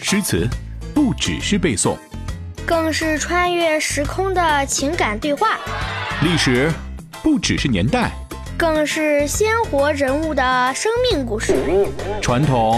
诗词不只是背诵， 更是穿越时空的情感对话； 历史不只是年代， 更是鲜活人物的生命故事； 传统